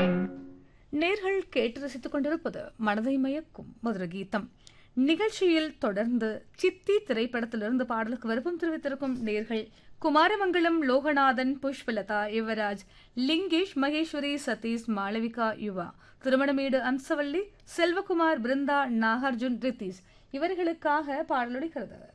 நேர்கள் கேட்டு ரசித்துக் கொண்டிருப்பது மனதை மயக்கும் மதுர கீதம் நிகழ்ச்சியில் தொடர்ந்து சித்தி திரைப்படத்திலிருந்து பாடலுக்கு விருப்பம் தெரிவித்திருக்கும் நேர்கள் குமாரமங்கலம் லோகநாதன், புஷ்பலதா, யுவராஜ், லிங்கேஷ், மகேஸ்வரி, சதீஷ், மாளவிகா, யுவா, திருமணமேடு அம்சவல்லி, செல்வகுமார், பிருந்தா, நாகார்ஜுன், ரித்தீஷ் இவர்களுக்காக பாடலொலிக்கிறது.